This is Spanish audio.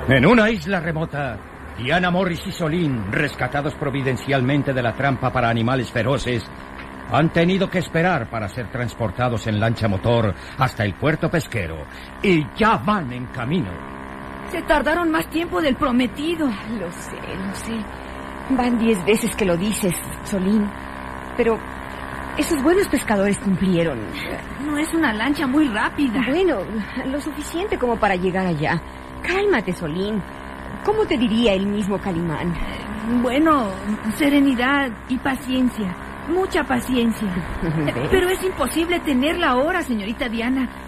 En una isla remota, Diana, Morris y Solín, rescatados providencialmente de la trampa para animales feroces, han tenido que esperar para ser transportados en lancha motor hasta el puerto pesquero. Y ya van en camino. Se tardaron más tiempo del prometido. Lo sé. Van 10 veces que lo dices, Solín. Pero esos buenos pescadores cumplieron. No es una lancha muy rápida. Bueno, lo suficiente como para llegar allá. Cálmate, Solín. ¿Cómo te diría el mismo Calimán? Bueno, serenidad y paciencia. Mucha paciencia. Pero es imposible tenerla ahora, señorita Diana.